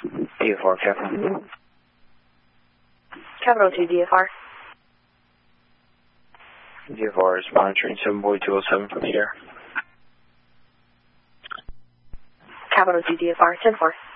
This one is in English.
DFR, Capital. Capital 2 DFR. DFR is monitoring 7.207 from the air. Capital 2 DFR, 10-4.